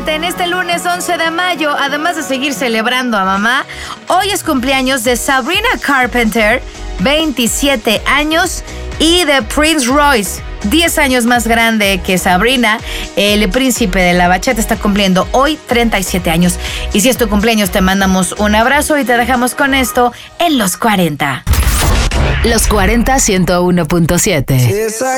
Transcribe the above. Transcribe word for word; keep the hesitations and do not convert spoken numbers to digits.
cuarenta en este lunes once de mayo. Además de seguir celebrando a mamá, hoy es cumpleaños de Sabrina Carpenter, veintisiete años, y de Prince Royce, diez años más grande que Sabrina. El príncipe de la bachata está cumpliendo hoy treinta y siete años. Y si es tu cumpleaños, te mandamos un abrazo y te dejamos con esto en Los cuarenta. Los cuarenta, ciento uno punto siete.